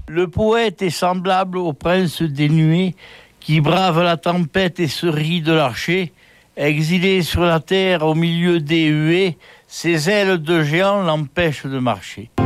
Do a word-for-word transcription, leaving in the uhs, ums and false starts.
Le poète est semblable au prince des nuées qui brave la tempête et se rit de l'archer. Exilé sur la terre au milieu des huées, ses ailes de géant l'empêchent de marcher.